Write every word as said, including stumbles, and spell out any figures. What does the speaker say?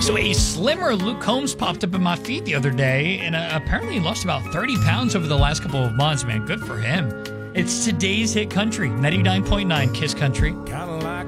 So a slimmer Luke Combs popped up in my feed the other day, and uh, apparently he lost about thirty pounds over the last couple of months, man. Good for him. It's today's hit country, ninety-nine point nine Kiss Country. Kinda like